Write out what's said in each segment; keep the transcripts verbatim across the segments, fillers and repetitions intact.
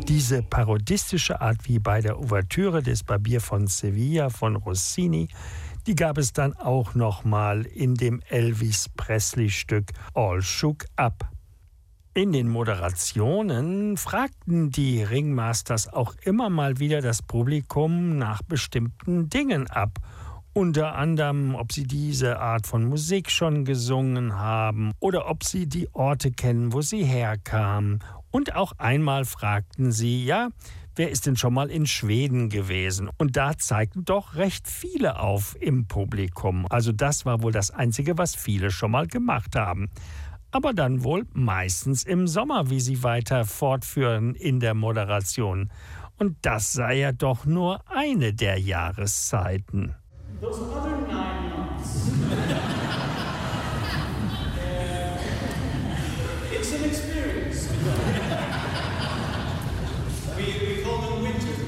Diese parodistische Art wie bei der Ouvertüre des Barbier von Sevilla von Rossini, die gab es dann auch nochmal in dem Elvis Presley-Stück All Shook Up. In den Moderationen fragten die Ringmasters auch immer mal wieder das Publikum nach bestimmten Dingen ab. Unter anderem, ob sie diese Art von Musik schon gesungen haben oder ob sie die Orte kennen, wo sie herkamen. Und auch einmal fragten sie, ja, wer ist denn schon mal in Schweden gewesen? Und da zeigten doch recht viele auf im Publikum. Also das war wohl das Einzige, was viele schon mal gemacht haben. Aber dann wohl meistens im Sommer, wie sie weiter fortführen in der Moderation. Und das sei ja doch nur eine der Jahreszeiten. Those other nine months, uh, it's an experience. we, we call them winter.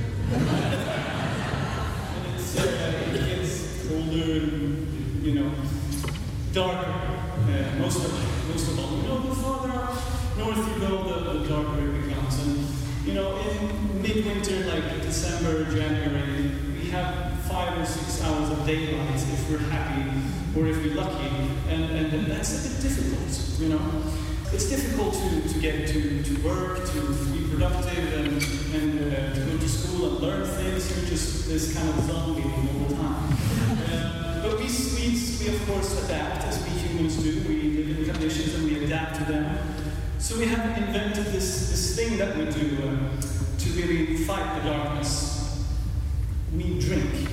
And it's, uh, it gets colder and, you know, darker. Uh, most of most of all, you know, the farther up north you go, the, the darker it becomes. And, you know, in midwinter, like December, January, we have five or six hours of daylight if we're happy or if we're lucky, and, and, and that's a bit difficult, you know. It's difficult to, to get to, to work, to be productive, and, and uh, to go to school and learn things. You're just this kind of zombie all the time. uh, but we Swedes, we of course adapt, as we humans do. We live in conditions and we adapt to them. So we have invented this, this thing that we do uh, to really fight the darkness. We drink.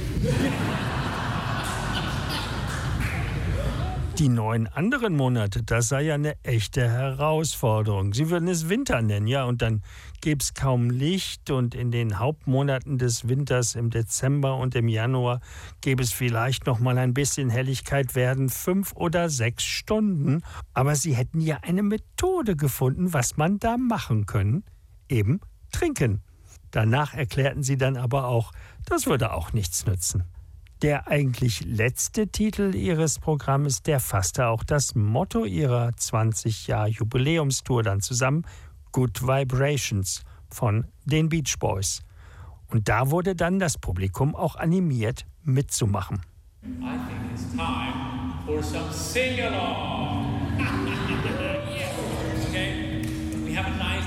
Die neun anderen Monate, das sei ja eine echte Herausforderung. Sie würden es Winter nennen, ja, und dann gäbe es kaum Licht und in den Hauptmonaten des Winters, im Dezember und im Januar, gäbe es vielleicht noch mal ein bisschen Helligkeit, werden fünf oder sechs Stunden. Aber sie hätten ja eine Methode gefunden, was man da machen können, eben trinken. Danach erklärten sie dann aber auch, das würde auch nichts nützen. Der eigentlich letzte Titel ihres Programmes, der fasste auch das Motto ihrer zwanzig Jahr Jubiläumstour dann zusammen, Good Vibrations von den Beach Boys. Und da wurde dann das Publikum auch animiert, mitzumachen. I think it's time for some sing-along. Yeah. Okay, we have a